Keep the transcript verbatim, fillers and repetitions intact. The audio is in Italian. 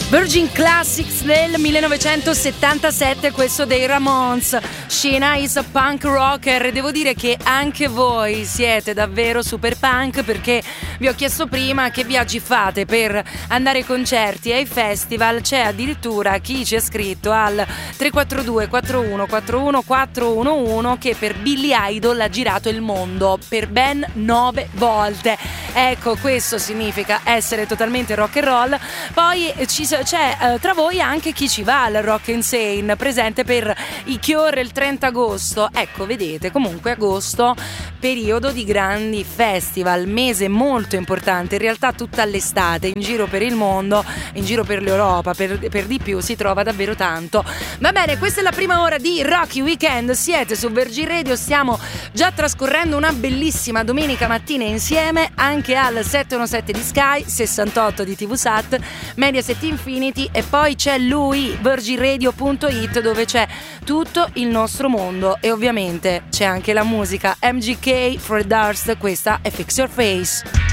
Virgin Classics del millenovecentosettantasette, questo dei Ramones. Sheena is a punk rocker e devo dire che anche voi siete davvero super punk, perché vi ho chiesto prima che viaggi fate per andare ai concerti e ai festival. C'è addirittura chi ci ha scritto al tre quattro due quattro uno quattro uno quattro uno uno che per Billy Idol ha girato il mondo per ben nove volte. Ecco, questo significa essere totalmente rock and roll. Poi ci, c'è eh, tra voi anche chi ci va al Rock Insane, presente per i Cure il trenta agosto. Ecco, vedete, comunque agosto, periodo di grandi festival, mese molto importante, in realtà tutta l'estate, in giro per il mondo, in giro per l'Europa, per, per di più si trova davvero tanto. Va bene, questa è la prima ora di Rocky Weekend, siete su Virgin Radio, stiamo già trascorrendo una bellissima domenica mattina insieme, anche al settecentonovantasette di Sky, sessantotto di T V Sat, Mediaset Infinity, e poi c'è lui, virgin radio punto it, dove c'è tutto il nostro mondo e ovviamente c'è anche la musica. M G K, Fred Durst, questa è Fix Your Face.